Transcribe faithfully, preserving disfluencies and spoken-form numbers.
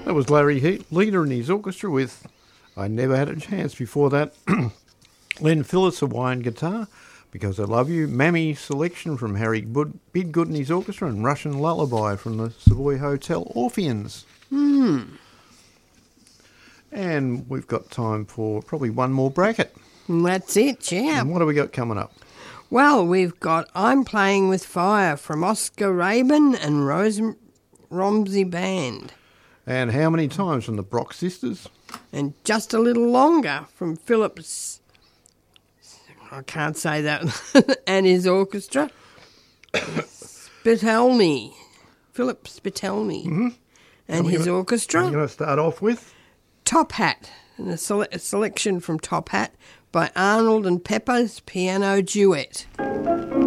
That was Larry Heat, leader in his orchestra with I Never Had a Chance. Before that, Len Phillips, Hawaiian guitar, Because I Love You. Mammy selection from Harry Bidgood and his orchestra, and Russian Lullaby from the Savoy Hotel Orpheans. Hmm. And we've got time for probably one more bracket. That's it, yeah. And what have we got coming up? Well, we've got I'm Playing With Fire from Oscar Rabin and Rose Romsey Band. And how many times from the Brock Sisters? And Just a Little Longer from Phillips, I can't say that, and his orchestra. Spitelny, Philip Spitelny, mm-hmm. and his gonna, orchestra. I'm going to start off with Top Hat, and a, sele- a selection from Top Hat by Arnold and Pepper's Piano Duet.